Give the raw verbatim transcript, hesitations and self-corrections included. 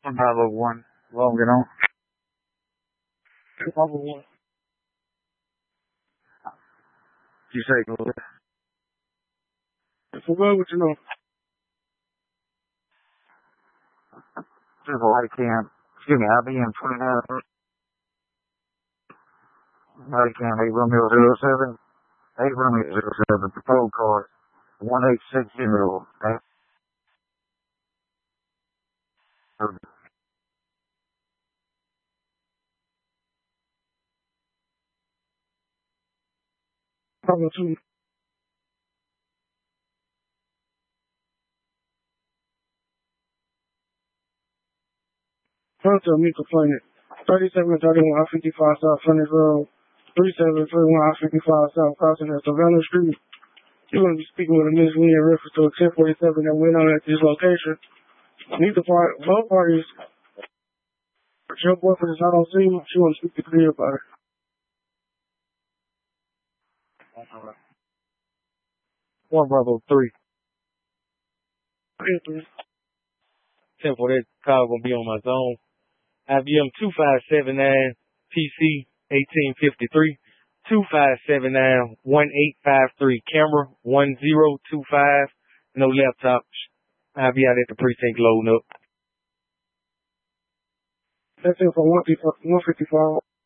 Bravo one, logging on. Bravo one. You say go ahead. So what would you know? Triple I cam. Excuse me, I B M twenty-nine. I cam eight Romeo zero seven. eight Romeo zero seven. Patrol car one eight six zero. Bravo two. Frontier me complaint. thirty-seven thirty-one I fifty-five South Frontage Road. thirty-seven thirty-one I fifty-five South crossing at Savannah Street. You're going to be speaking with a Miss Lee in reference to a ten forty-seven that went on at this location. Neither part, both parties. Your boyfriend is not on scene. She want to speak to Clea about it. One Bravo three. three. ten for that car gonna be on my zone. I B M two five seven nine P C eighteen fifty-three. two five seven nine one eight five three. Camera one zero two five. No laptops. I'll be out at the precinct loading up. That's it for one fifty-five.